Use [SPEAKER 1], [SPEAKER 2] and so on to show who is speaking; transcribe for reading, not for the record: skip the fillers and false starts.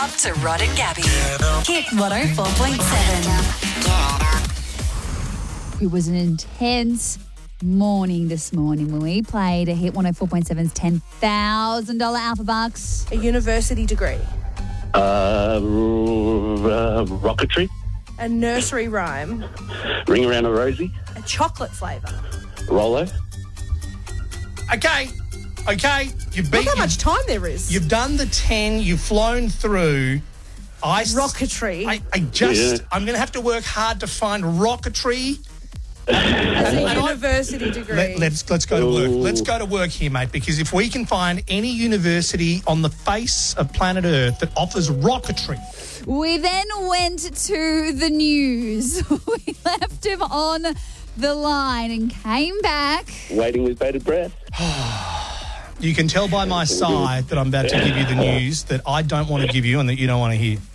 [SPEAKER 1] Up to Rod and Gabby. Hit 104.7.
[SPEAKER 2] It was an intense morning this morning when we played a Hit 104.7's $10,000 Alpha Bucks.
[SPEAKER 3] A university degree.
[SPEAKER 4] Rocketry.
[SPEAKER 3] A nursery rhyme.
[SPEAKER 4] Ring Around a Rosie.
[SPEAKER 3] A chocolate flavour.
[SPEAKER 4] Rollo.
[SPEAKER 5] Okay. You've
[SPEAKER 3] Look how much time there is.
[SPEAKER 5] You've done the 10. You've flown through.
[SPEAKER 3] Rocketry.
[SPEAKER 5] I'm going to have to work hard to find rocketry.
[SPEAKER 3] As a university degree.
[SPEAKER 5] Let's go to work. Let's go to work here, mate, because if we can find any university on the face of planet Earth that offers rocketry.
[SPEAKER 2] We then went to the news. We left him on the line and came back.
[SPEAKER 4] Waiting with bated breath.
[SPEAKER 5] You can tell by my sigh that I'm about to give you the news that I don't want to give you and that you don't want to hear.